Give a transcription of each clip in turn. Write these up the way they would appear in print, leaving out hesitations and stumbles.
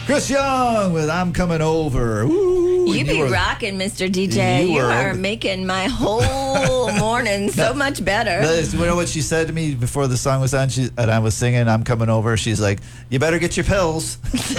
Chris Young with I'm Coming Over. Ooh, You be were- rocking, Mr. DJ. you You were- are making my whole morning so much better. Liz, you know what she said to me before the song was on? And I was singing I'm Coming Over. She's like, you better get your pills.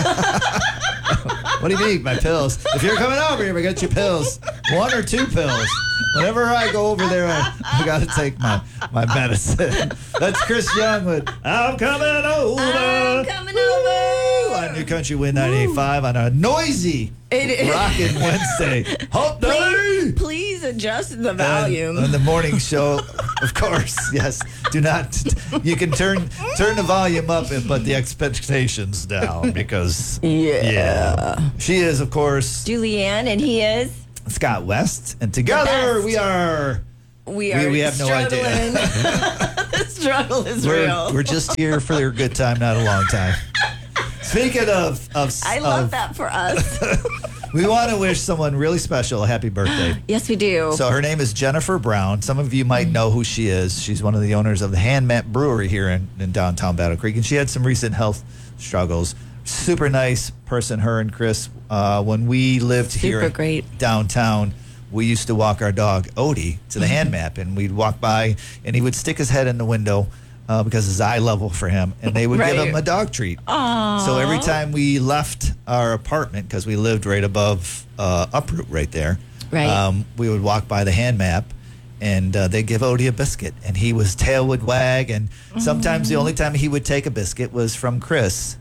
What do you mean, my pills? If you're coming over here, get your pills. 1 or 2 pills. Whenever I go over there, I got to take my medicine. That's Chris Young with I'm Coming Over. I'm coming over. On New Country Wind 98.5 on a noisy Rockin' Wednesday. Hump day. Please adjust the volume. On the morning show, of course, yes. Do not. You can turn the volume up and put the expectations down because yeah. She is, of course, Julianne, and he is. Scott West, and together best. we are. We have no idea. struggling. The struggle is real. We're just here for a good time, not a long time. Speaking of I love that for us. we want to wish someone really special a happy birthday. Yes, we do. So her name is Jennifer Brown. Some of you might know who she is. She's one of the owners of the Hand Map Brewery here in downtown Battle Creek, and she had some recent health struggles. Super nice person, her and Chris. When we lived here great. downtown, we used to walk our dog Odie to the Hand Map, and we'd walk by, and he would stick his head in the window because it's eye level for him, and they would give him a dog treat. Aww. So every time we left our apartment, because we lived right above Uproot right there, we would walk by the Hand Map, and they'd give Odie a biscuit, and his tail would wag, and sometimes the only time he would take a biscuit was from Chris,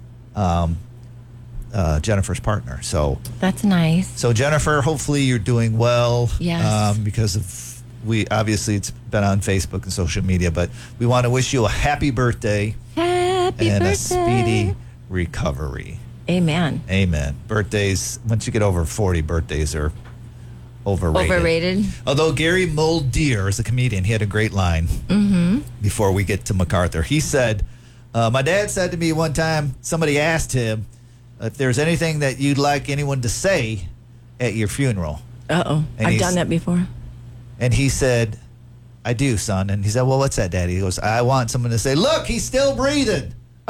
Jennifer's partner. So that's nice. So Jennifer, hopefully you're doing well. Yes. Because of obviously it's been on Facebook and social media, but we want to wish you a happy birthday Happy and birthday. a speedy recovery. Amen. Amen. Birthdays, once you get over 40, birthdays are overrated. Although Gary Muldeer is a comedian, he had a great line before we get to MacArthur. He said, my dad said to me one time, somebody asked him if there's anything that you'd like anyone to say at your funeral. Uh-oh. I've done that before. And he said, I do, son. And he said, well, what's that, Daddy? He goes, I want someone to say, look, he's still breathing.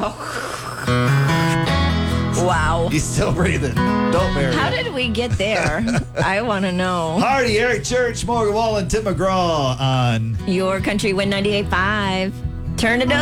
Wow. He's still breathing. Don't bury How him. did we get there? I want to know. Hardy, Eric Church, Morgan Wall, and Tim McGraw on Your Country Win 98.5. Turn it up.